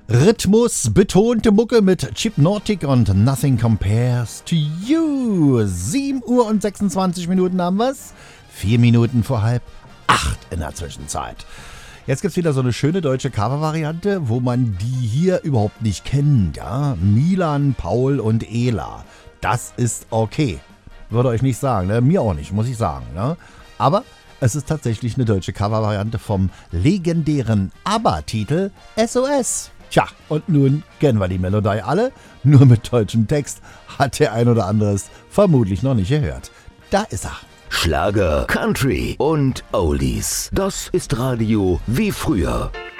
Rhythmus betonte Mucke mit Chipnotic und Nothing Compares to You. 7 Uhr und 26 Minuten haben wir's. 4 Minuten vor 7:30 in der Zwischenzeit. Jetzt gibt's wieder so eine schöne deutsche Cover-Variante, wo man die hier überhaupt nicht kennt. Ja? Milan, Paul und Ela. Das ist okay. Würde euch nicht sagen, ne? Mir auch nicht, muss ich sagen. Ne? Aber es ist tatsächlich eine deutsche Cover-Variante vom legendären ABBA-Titel SOS. Tja, und nun kennen wir die Melodie alle, nur mit deutschem Text hat der ein oder andere es vermutlich noch nicht gehört. Da ist er. Schlager, Country und Oldies. Das ist Radio wie früher.